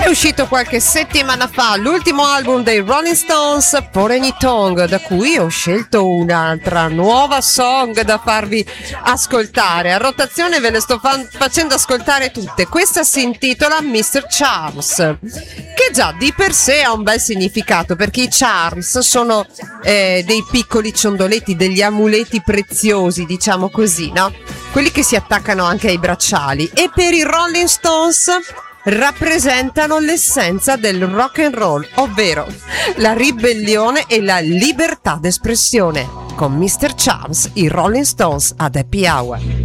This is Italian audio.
È uscito qualche settimana fa l'ultimo album dei Rolling Stones, Porgy Tongue, da cui ho scelto un'altra nuova song da farvi ascoltare. A rotazione ve le sto facendo ascoltare tutte. Questa si intitola Mr. Charles, che già di per sé ha un bel significato, perché i Charles sono dei piccoli ciondoleti, degli amuleti preziosi, diciamo così, no? Quelli che si attaccano anche ai bracciali. E per i Rolling Stones rappresentano l'essenza del rock and roll, ovvero la ribellione e la libertà d'espressione. Con Mr. Charles, i Rolling Stones ad Happy Hour.